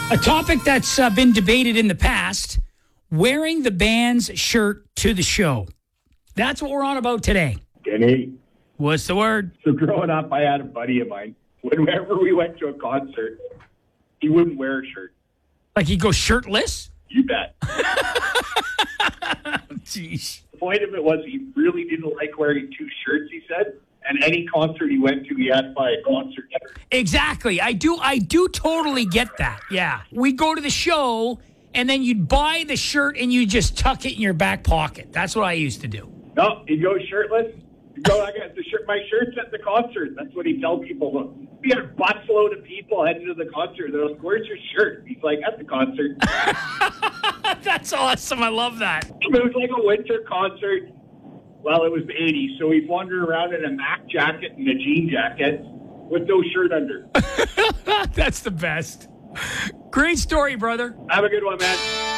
A topic that's been debated in the past, wearing the band's shirt to the show. That's what we're on about today. Kenny. What's the word? So growing up, I had a buddy of mine. Whenever we went to a concert, he wouldn't wear a shirt. Like he'd go shirtless? You bet. Jeez. The point of it was he really didn't like wearing two shirts, he said. And any concert he went to, he had to buy a concert shirt. Exactly. I do totally get that. Yeah. We go to the show, and then you'd buy the shirt, and you just tuck it in your back pocket. That's what I used to do. No, he'd go shirtless. He'd go, I got the shirt. My shirt's at the concert. That's what he'd tell people. Look, we had a busload of people heading to the concert. They're like, where's your shirt? He's like, at the concert. That's awesome. I love that. It was like a winter concert. Well, it was the 80s, so he'd wander around in a Mac jacket and a jean jacket with no shirt under. That's the best. Great story, brother. Have a good one, man.